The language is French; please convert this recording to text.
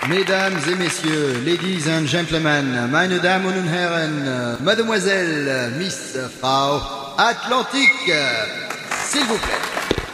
Mesdames et messieurs, ladies and gentlemen, meine Damen und Herren, Mademoiselle, Miss, Frau Atlantique, s'il vous plaît.